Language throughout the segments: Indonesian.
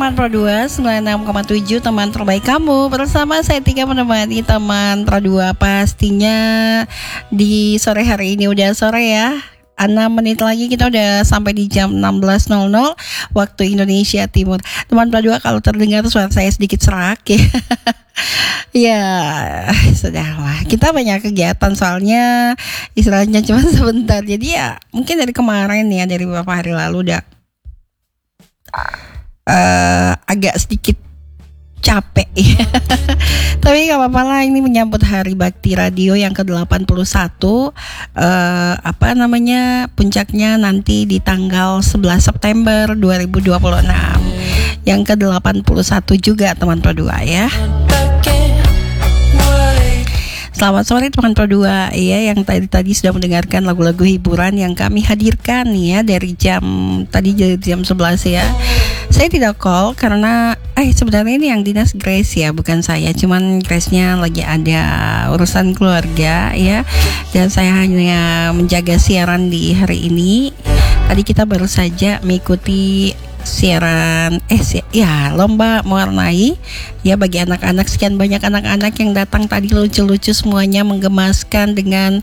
teman Pro 2 96,7 teman terbaik kamu. Bersama saya Tika menemani teman Pro 2. Pastinya di sore hari ini udah sore ya. 6 menit lagi kita udah sampai di jam 16.00 waktu Indonesia Timur. Teman Pro 2, kalau terdengar suara saya sedikit serak ya. Ya, sudahlah. Kita banyak kegiatan soalnya istilahnya cuma sebentar. Jadi ya mungkin dari kemarin ya, dari beberapa hari lalu udah agak sedikit capek ya. Tapi gak apa-apa lah, ini menyambut Hari Bakti Radio yang ke-81. Puncaknya nanti di tanggal 11 September 2026. Yang ke-81 juga teman Pro 2 ya. Selamat sore teman Pro 2 ya, yang tadi sudah mendengarkan lagu-lagu hiburan yang kami hadirkan ya dari jam 11 ya. Saya tidak call karena sebenarnya ini yang dinas Grace ya, bukan saya. Cuman Grace-nya lagi ada urusan keluarga ya, dan saya hanya menjaga siaran di hari ini. Tadi kita baru saja mengikuti siaran lomba mewarnai ya bagi anak-anak. Sekian banyak anak-anak yang datang tadi, lucu-lucu semuanya, menggemaskan dengan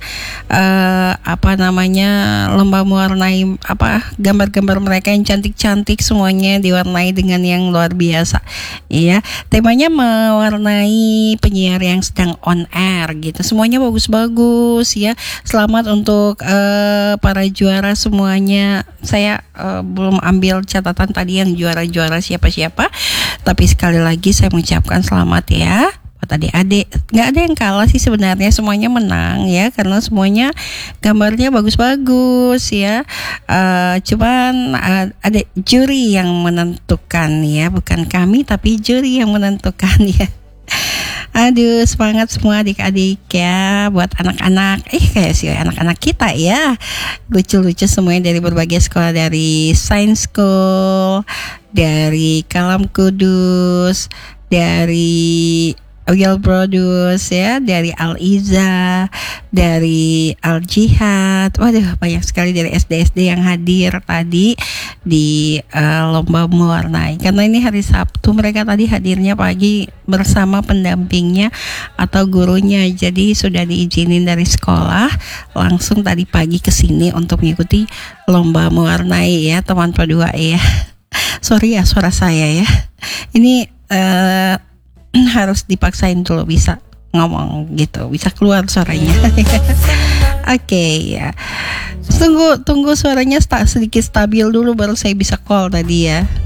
lomba mewarnai gambar-gambar mereka yang cantik-cantik, semuanya diwarnai dengan yang luar biasa. Iya, temanya mewarnai penyiar yang sedang on air gitu. Semuanya bagus-bagus ya. Selamat untuk para juara semuanya. Saya belum ambil catatan tadi yang juara-juara siapa-siapa, tapi sekali lagi saya mengucapkan selamat ya buat adik-adik. Nggak ada yang kalah sih sebenarnya, semuanya menang ya, karena semuanya gambarnya bagus-bagus ya. Cuman ada juri yang menentukan ya, bukan kami tapi juri yang menentukan ya. Aduh, semangat semua adik-adik ya, buat anak-anak, kayak sih anak-anak kita ya, lucu-lucu semuanya dari berbagai sekolah, dari Science School, dari Kalam Kudus, dari Oil Produce ya, dari Al-Iza, dari Al-Jihad. Waduh, banyak sekali dari SD-SD yang hadir tadi di lomba mewarnai. Karena ini hari Sabtu, mereka tadi hadirnya pagi bersama pendampingnya atau gurunya. Jadi sudah diizinin dari sekolah, langsung tadi pagi ke sini untuk mengikuti lomba mewarnai ya, teman Pro 2 ya. Sorry ya suara saya ya. Ini harus dipaksain dulu bisa ngomong gitu, bisa keluar suaranya. Oke, ya. Tunggu suaranya sedikit stabil dulu baru saya bisa call tadi ya.